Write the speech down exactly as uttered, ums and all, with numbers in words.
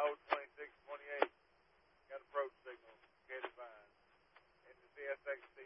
code twenty-six twenty-eight. Got approach signal, located vine. Into C S X